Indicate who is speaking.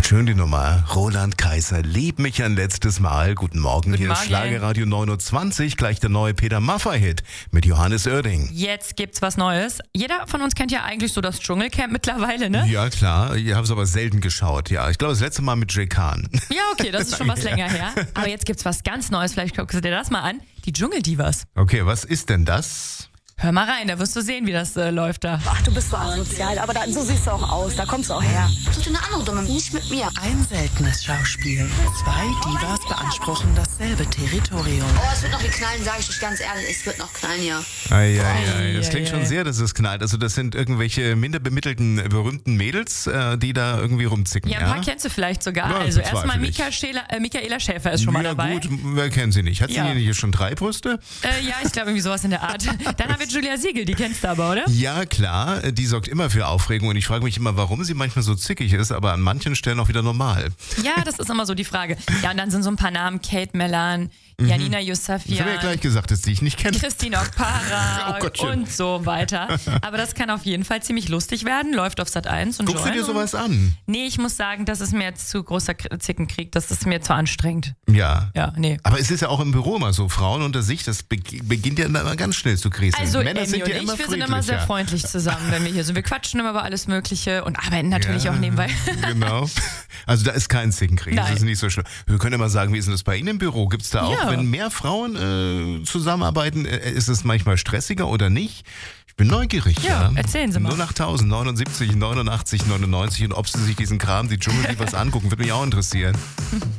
Speaker 1: Schön die Nummer. Roland Kaiser, lieb mich ein letztes Mal. Guten Morgen, hier ist
Speaker 2: Morgen.
Speaker 1: Schlagerradio 9:20, gleich der neue Peter Maffay-Hit mit Johannes Oerding.
Speaker 2: Jetzt gibt's was Neues. Jeder von uns kennt ja eigentlich so das Dschungelcamp mittlerweile, ne?
Speaker 1: Ja, klar. Ich habe es aber selten geschaut. Ja, ich glaube, das letzte Mal mit Jay Khan.
Speaker 2: Ja, okay, das ist schon was länger her. Aber jetzt gibt's was ganz Neues. Vielleicht guckst du dir das mal an. Die Dschungeldivas.
Speaker 1: Okay, was ist denn das?
Speaker 2: Hör mal rein, da wirst du sehen, wie das läuft da.
Speaker 3: Ach, du bist so asozial, aber so siehst du auch aus, da kommst du auch her.
Speaker 4: Such dir eine andere Dumme, nicht mit mir.
Speaker 5: Ein seltenes Schauspiel. Zwei Divas beanspruchen dasselbe Territorium.
Speaker 4: Oh, es wird noch wie knallen, sage ich euch ganz ehrlich. Es wird noch knallen, ja.
Speaker 1: Das klingt schon sehr, dass es knallt. Also das sind irgendwelche minder bemittelten, berühmten Mädels, die da irgendwie rumzicken.
Speaker 2: Ja, ein paar kennst du vielleicht sogar.
Speaker 1: Ja,
Speaker 2: also
Speaker 1: bezweifle
Speaker 2: erstmal
Speaker 1: ich.
Speaker 2: Michaela Schäfer ist schon mal dabei.
Speaker 1: Ja gut, wer kennt sie nicht? Hat
Speaker 2: Ja.
Speaker 1: sie nicht schon 3 Brüste?
Speaker 2: Ja, ich glaube irgendwie sowas in der Art. Dann haben wir Julia Siegel, die kennst du aber, oder?
Speaker 1: Ja, klar, die sorgt immer für Aufregung und ich frage mich immer, warum sie manchmal so zickig ist, aber an manchen Stellen auch wieder normal.
Speaker 2: Ja, das ist immer so die Frage. Ja, und dann sind so ein paar Namen, Kate Mellan, Janina
Speaker 1: Ich habe
Speaker 2: Yusafian,
Speaker 1: ja gleich gesagt, dass die ich nicht kenne.
Speaker 2: Christine Okpara
Speaker 1: Oh Gottchen.
Speaker 2: und so weiter. Aber das kann auf jeden Fall ziemlich lustig werden, läuft auf Sat.1 und
Speaker 1: Guckst du
Speaker 2: Join
Speaker 1: dir
Speaker 2: und-
Speaker 1: sowas an?
Speaker 2: Nee, ich muss sagen, das ist mir jetzt zu großer Zickenkrieg, das ist mir zu anstrengend.
Speaker 1: Ja.
Speaker 2: Ja, nee.
Speaker 1: Aber es ist ja auch im Büro immer so, Frauen unter sich, das beginnt ja immer ganz schnell zu kriseln.
Speaker 2: Also
Speaker 1: Männer
Speaker 2: Emmy
Speaker 1: sind
Speaker 2: und
Speaker 1: ja
Speaker 2: ich,
Speaker 1: immer
Speaker 2: wir sind immer sehr
Speaker 1: friedlicher.
Speaker 2: freundlich zusammen, wenn wir hier sind. Wir quatschen immer über alles Mögliche und arbeiten natürlich auch nebenbei.
Speaker 1: Genau. Also da ist kein Zickenkrieg, das
Speaker 2: Nein.
Speaker 1: ist nicht so schlimm. Wir können ja mal sagen, wie ist denn das bei Ihnen im Büro? Gibt es da auch,
Speaker 2: Ja.
Speaker 1: wenn mehr Frauen zusammenarbeiten, ist es manchmal stressiger oder nicht? Ich bin neugierig.
Speaker 2: Ja, erzählen Sie mal.
Speaker 1: 08000 79 89 99 und ob Sie sich diesen Kram, die Dschungeldivas angucken, würde mich auch interessieren.